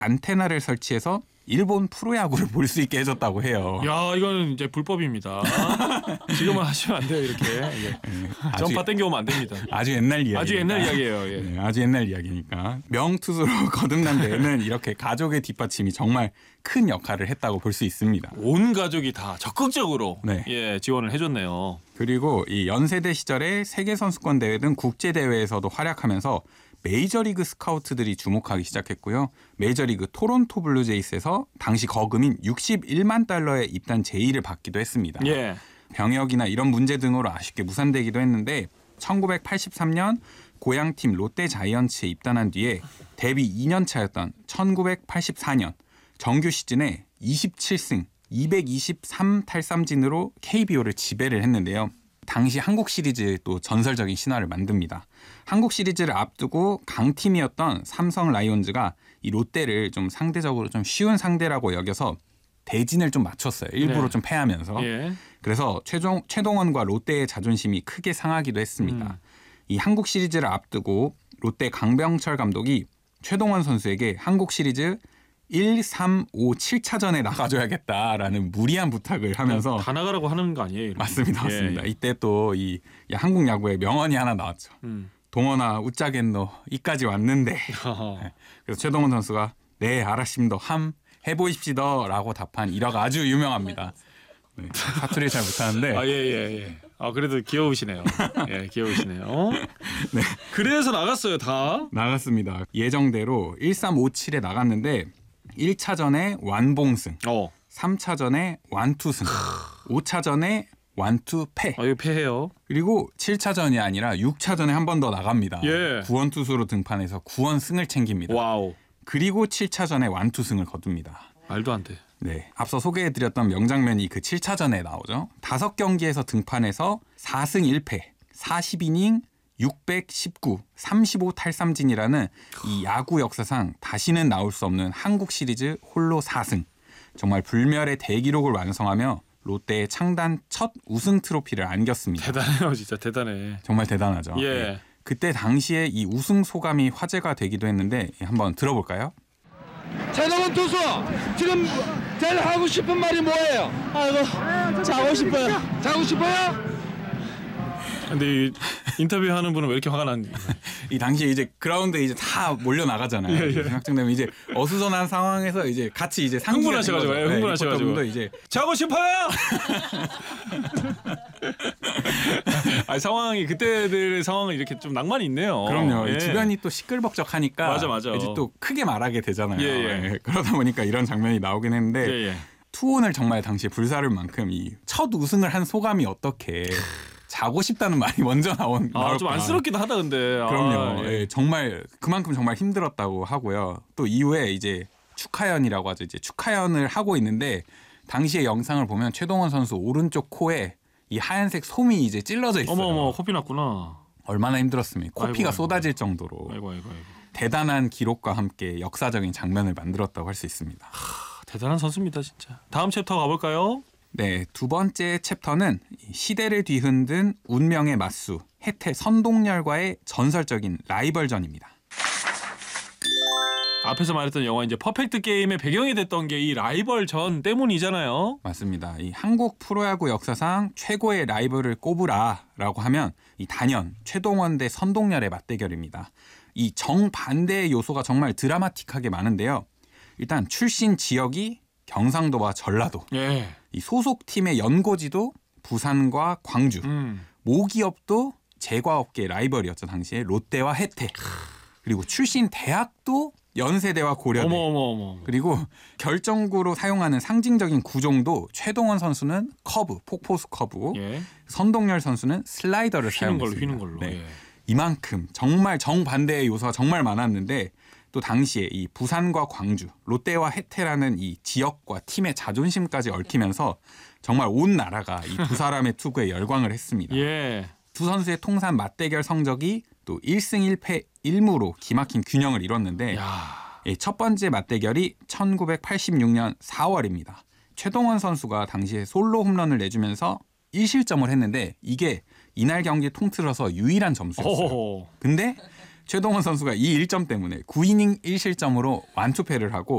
안테나를 설치해서 일본 프로야구를 볼 수 있게 해줬다고 해요. 야, 이거는 이제 불법입니다. 지금은 하시면 안 돼요, 이렇게. 예. 전파 땡겨오면 안 됩니다. 아주 옛날 이야기. 아주 옛날 이야기예요. 예. 네, 아주 옛날 이야기니까. 명투수로 거듭난 데에는 이렇게 가족의 뒷받침이 정말 큰 역할을 했다고 볼 수 있습니다. 온 가족이 다 적극적으로 네. 예, 지원을 해줬네요. 그리고 이 연세대 시절에 세계선수권 대회 등 국제대회에서도 활약하면서 메이저리그 스카우트들이 주목하기 시작했고요. 메이저리그 토론토 블루제이스에서 당시 거금인 61만 달러의 입단 제의를 받기도 했습니다. 예. 병역이나 이런 문제 등으로 아쉽게 무산되기도 했는데 1983년 고향팀 롯데 자이언츠에 입단한 뒤에 데뷔 2년 차였던 1984년 정규 시즌에 27승 223탈삼진으로 KBO를 지배를 했는데요. 당시 한국 시리즈의 또 전설적인 신화를 만듭니다. 한국 시리즈를 앞두고 강팀이었던 삼성 라이온즈가 이 롯데를 좀 상대적으로 좀 쉬운 상대라고 여겨서 대진을 좀 맞췄어요. 일부러 네. 좀 패하면서. 예. 그래서 최동원과 롯데의 자존심이 크게 상하기도 했습니다. 이 한국 시리즈를 앞두고 롯데 강병철 감독이 최동원 선수에게 한국 시리즈 1, 3, 5, 7차전에 나가줘야겠다라는 무리한 부탁을 하면서 다 나가라고 하는 거 아니에요? 이렇게? 맞습니다. 맞습니다. 예. 이때 또 이 한국 야구의 명언이 하나 나왔죠. 음. 동원아 웃자겠노 이까지 왔는데 그래서 최동원 선수가 네 알았습니다. 함 해보십시더라고 답한 일화가 아주 유명합니다. 네, 사투리 잘 못하는데 아, 예. 아, 그래도 귀여우시네요. 예, 귀여우시네요. 네. 그래서 나갔어요, 다. 나갔습니다. 예정대로 1357에 나갔는데 1차전에 완봉승, 3차전에 완투승, 5차전에 완투패. 이거 패해요. 그리고 7차전이 아니라 6차전에 한 번 더 나갑니다. 예. 9원 투수로 등판해서 9원승을 챙깁니다. 와우. 그리고 7차전에 완투승을 거둡니다. 말도 안 돼. 네, 앞서 소개해드렸던 명장면이 그 7차전에 나오죠. 5경기에서 등판해서 4승 1패, 40이닝 619, 35탈삼진이라는 이 야구 역사상 다시는 나올 수 없는 한국 시리즈 홀로 4승. 정말 불멸의 대기록을 완성하며 롯데의 창단 첫 우승 트로피를 안겼습니다. 대단해요, 진짜 대단해. 정말 대단하죠. 예. 네. 그때 당시에 이 우승 소감이 화제가 되기도 했는데 한번 들어볼까요? 최동원 투수 지금 제일 하고 싶은 말이 뭐예요? 아이고 자고 싶어요. 자고 싶어요? 근데 이 인터뷰하는 분은 왜 이렇게 화가 났는지. 이 당시에 이제 그라운드에 이제 다 몰려 나가잖아요. 확정되면 이제 어수선한 상황에서 이제 같이 이제 흥분하셔가지고, 흥분하셔가지고. 리포터분도 이제 자고 싶어요. 아니, 상황이 그때들의 상황은 이렇게 좀 낭만이 있네요. 그럼요. 예. 이 주변이 또 시끌벅적하니까 맞아. 이제 또 크게 말하게 되잖아요. 예. 그러다 보니까 이런 장면이 나오긴 했는데 예. 투혼을 정말 당시에 불사를 만큼 이 첫 우승을 한 소감이 어떻게 자고 싶다는 말이 먼저 나올까. 좀 안쓰럽기도 하다 근데. 그럼요. 예. 예, 정말 그만큼 정말 힘들었다고 하고요. 또 이후에 이제 축하연이라고 하죠. 이제 축하연을 하고 있는데 당시의 영상을 보면 최동원 선수 오른쪽 코에 이 하얀색 솜이 이제 찔러져 있어요. 어머 코피 났구나. 얼마나 힘들었으면 코피가 아이고. 쏟아질 정도로 아이고. 대단한 기록과 함께 역사적인 장면을 만들었다고 할 수 있습니다. 대단한 선수입니다 진짜. 다음 챕터 가볼까요? 네, 두 번째 챕터는 시대를 뒤흔든 운명의 맞수 해태 선동열과의 전설적인 라이벌전입니다. 앞에서 말했던 영화 이제 퍼펙트 게임의 배경이 됐던 게 이 라이벌전 때문이잖아요. 맞습니다. 이 한국 프로야구 역사상 최고의 라이벌을 꼽으라라고 하면 이 단연 최동원 대 선동열의 맞대결입니다. 이 정반대의 요소가 정말 드라마틱하게 많은데요. 일단 출신 지역이 경상도와 전라도. 예. 이 소속 팀의 연고지도 부산과 광주. 모기업도 제과업계 라이벌이었죠. 당시에 롯데와 해태. 그리고 출신 대학도 연세대와 고려대. 어머. 그리고 결정구로 사용하는 상징적인 구종도 최동원 선수는 커브, 폭포수 커브고 예. 선동열 선수는 슬라이더를 휘는 사용했습니다. 걸로. 네. 예. 이만큼 정말 정반대의 요소가 정말 많았는데 또 당시에 이 부산과 광주, 롯데와 해태라는 이 지역과 팀의 자존심까지 얽히면서 정말 온 나라가 이 두 사람의 투구에 열광을 했습니다. 예. 두 선수의 통산 맞대결 성적이 또 1승 1패 1무로 기막힌 균형을 이뤘는데 첫 번째 맞대결이 1986년 4월입니다. 최동원 선수가 당시에 솔로 홈런을 내주면서 1실점을 했는데 이게 이날 경기 통틀어서 유일한 점수였어요. 오호호. 근데 최동원 선수가 이 1점 때문에 9이닝 1실점으로 완투패를 하고